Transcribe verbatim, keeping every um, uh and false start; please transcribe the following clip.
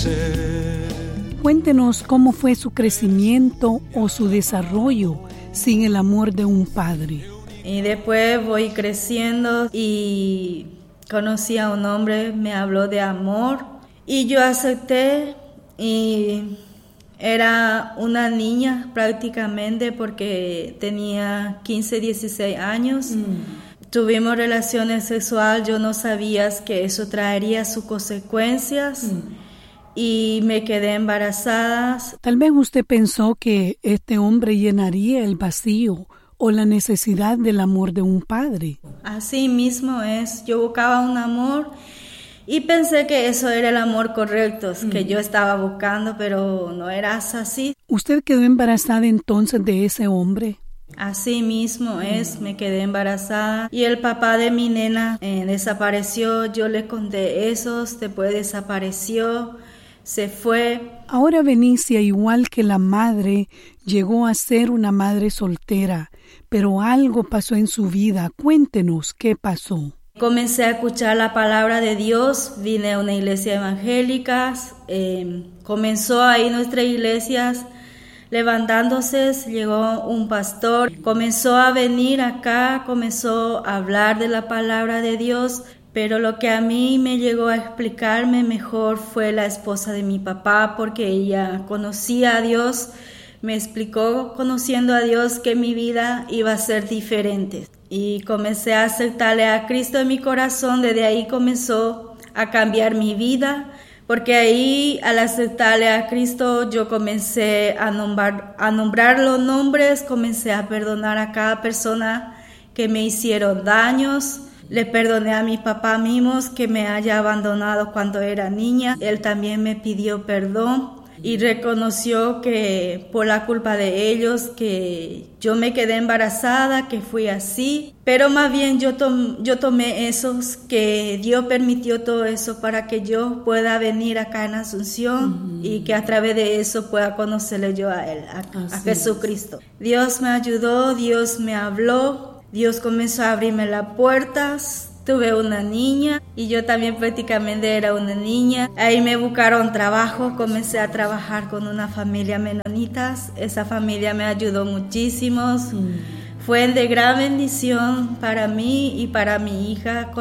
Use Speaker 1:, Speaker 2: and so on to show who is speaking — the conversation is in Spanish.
Speaker 1: ser.
Speaker 2: Cuéntenos cómo fue su crecimiento o su desarrollo sin el amor de un padre.
Speaker 3: Y después voy creciendo y conocí a un hombre, me habló de amor y yo acepté y era una niña prácticamente porque tenía quince, dieciséis años. Mm. Tuvimos relaciones sexuales, yo no sabía que eso traería sus consecuencias. Mm. Y me quedé embarazada.
Speaker 2: Tal vez usted pensó que este hombre llenaría el vacío o la necesidad del amor de un padre.
Speaker 3: Así mismo es. Yo buscaba un amor y pensé que eso era el amor correcto, mm. que yo estaba buscando, pero no era así.
Speaker 2: ¿Usted quedó embarazada entonces de ese hombre?
Speaker 3: Así mismo es, me quedé embarazada y el papá de mi nena eh, desapareció. Yo le conté eso, después desapareció. Se fue.
Speaker 2: Ahora Benicia, igual que la madre, llegó a ser una madre soltera, pero algo pasó en su vida. Cuéntenos qué pasó.
Speaker 3: Comencé a escuchar la palabra de Dios, vine a una iglesia evangélica, eh, comenzó ahí nuestras iglesias levantándose, llegó un pastor, comenzó a venir acá, comenzó a hablar de la palabra de Dios. Pero lo que a mí me llegó a explicarme mejor fue la esposa de mi papá, porque ella conocía a Dios, me explicó conociendo a Dios que mi vida iba a ser diferente. Y comencé a aceptarle a Cristo en mi corazón, desde ahí comenzó a cambiar mi vida, porque ahí al aceptarle a Cristo yo comencé a nombrar, a nombrar los nombres, comencé a perdonar a cada persona que me hicieron daños. Le perdoné a mi papá Mimos que me haya abandonado cuando era niña. Él también me pidió perdón y reconoció que por la culpa de ellos que yo me quedé embarazada, que fui así. Pero más bien yo, tom- yo tomé esos, que Dios permitió todo eso para que yo pueda venir acá en Asunción uh-huh. y que a través de eso pueda conocerle yo a Él, a, a Jesucristo. Dios me ayudó, Dios me habló. Dios comenzó a abrirme las puertas, tuve una niña y yo también prácticamente era una niña. Ahí me buscaron trabajo, comencé a trabajar con una familia menonitas. Esa familia me ayudó muchísimo. Mm. Fue de gran bendición para mí y para mi hija.